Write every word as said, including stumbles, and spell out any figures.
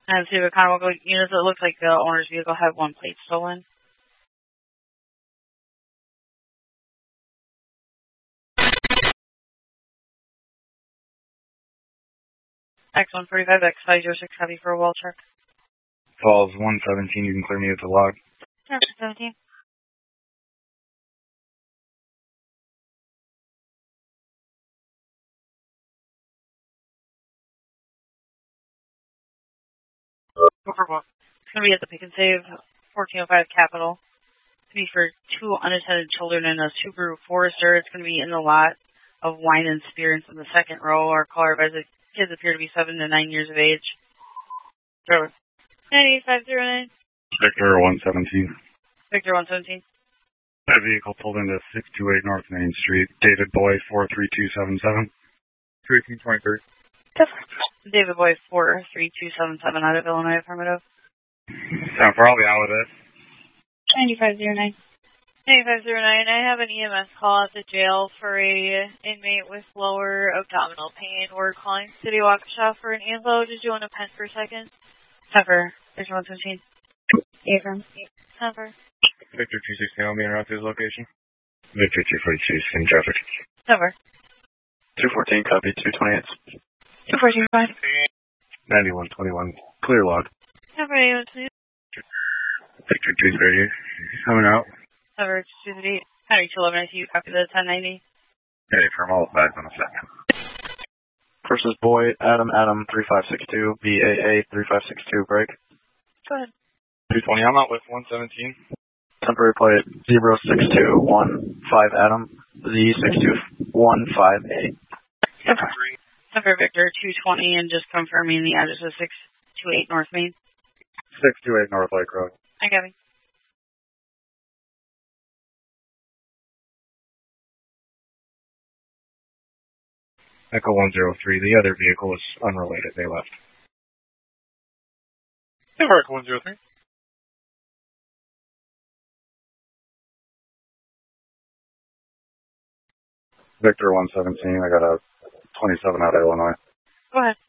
And see the Commonwealth units, it looks like the owner's vehicle had one plate stolen. X one forty-five, X five zero six, copy for a wall check. Falls one seventeen, you can clear me with the log. Sure, seventeen. It's going to be at the Pick and Save, fourteen oh five Capitol. It's going to be for two unattended children and a Subaru Forester. It's going to be in the lot of wine and spirits in the second row. Our caller advised the kids appear to be seven to nine years of age. Driver. nine eight five zero nine. Victor one seventeen. Victor one seventeen. That vehicle pulled into six two eight North Main Street. David Boy four three two seven seven. three eighteen twenty-three. David Boy four three two seven seven out of Illinois, affirmative. Time for, I'll be out with it. ninety-five zero nine. ninety-five zero nine, I have an E M S call at the jail for a inmate with lower abdominal pain. We're calling City Waukesha for an A M B O. Did you want to pen for a second? Cover. Victor one seventeen. Abram. Cover. Victor two sixteen, I'll be around to his location. Victor two forty-two, in traffic. Cover. two fourteen, copy, two twenty-eight. two fourteen, fine. ninety-one twenty-one, clear log. Cover, eight one two. Victor two thirty, coming out. Cover, two thirty. Henry two eleven, I see you copy the ten ninety. Hey, firm, all back in a second. First is Boy, Adam, Adam, three five six two, B A A, three five six two, break. Go ahead. two twenty, I'm out with one seventeen. Temporary plate, zero six two one five, Adam, Z six two one five eight. Cover. Cover, Victor two twenty, and just confirming the address of six two eight North Main. six two eight North Lake Road. I got it. Echo one zero three, the other vehicle is unrelated, they left. Echo one zero three. Victor one seventeen, I got a twenty-seven out of Illinois. Go ahead.